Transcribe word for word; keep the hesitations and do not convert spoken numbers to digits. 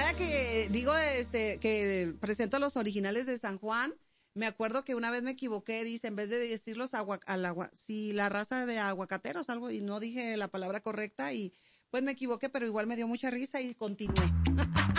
cada que digo este que presento los originales de San Juan, me acuerdo que una vez me equivoqué, dice, en vez de decir los agua, al agua, si la raza de aguacateros, algo, y no dije la palabra correcta, y pues me equivoqué, pero igual me dio mucha risa y continué.